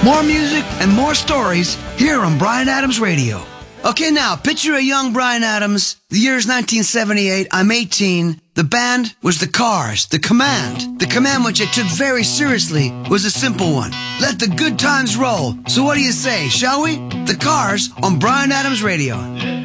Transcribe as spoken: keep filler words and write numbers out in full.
More music and more stories here on Bryan Adams Radio. Okay, now, picture a young Bryan Adams. The year is nineteen seventy-eight. I'm eighteen. The band was the Cars. The command, the command which I took very seriously, was a simple one. Let the good times roll. So what do you say, shall we? The Cars on Bryan Adams Radio.